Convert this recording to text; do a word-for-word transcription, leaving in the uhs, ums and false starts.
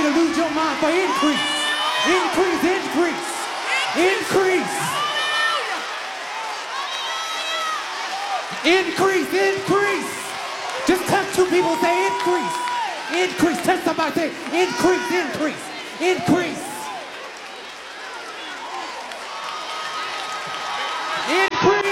to lose your mind for increase. Increase, increase, increase. Increase, increase. Just touch two people, say increase. Increase, touch somebody, say increase, increase, increase. Increase.